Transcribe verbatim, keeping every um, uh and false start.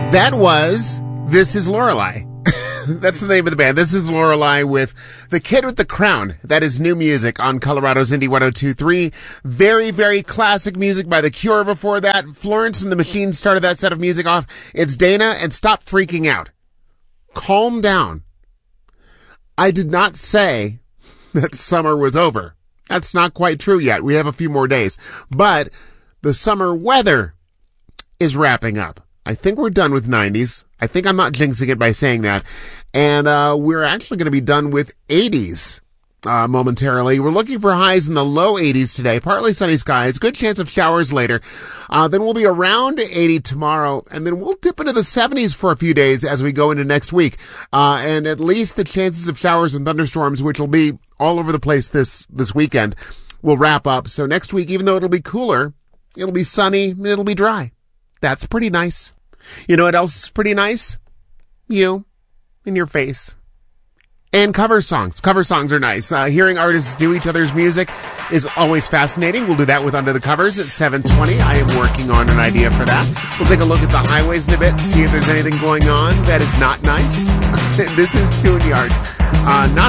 That was This Is Lorelei. That's the name of the band. This is Lorelei with The Kid with the Crown. That is new music on Colorado's Indie one oh two point three. Very, very classic music by The Cure before that. Florence and the Machine started that set of music off. It's Dana and Stop Freaking Out. Calm down. I did not say that summer was over. That's not quite true yet. We have a few more days. But the summer weather is wrapping up. I think we're done with nineties. I think I'm not jinxing it by saying that. And uh we're actually going to be done with eighties uh momentarily. We're looking for highs in the low eighties today. Partly sunny skies. Good chance of showers later. Uh Then we'll be around eighty tomorrow. And then we'll dip into the seventies for a few days as we go into next week. Uh And at least the chances of showers and thunderstorms, which will be all over the place this this weekend, will wrap up. So next week, even though it'll be cooler, it'll be sunny and it'll be dry. That's pretty nice. You know what else is pretty nice? You and your face. And cover songs. Cover songs are nice. Uh, hearing artists do each other's music is always fascinating. We'll do that with Under the Covers at seven twenty. I am working on an idea for that. We'll take a look at the highways in a bit and see if there's anything going on that is not nice. This is Tune Yards. Uh, not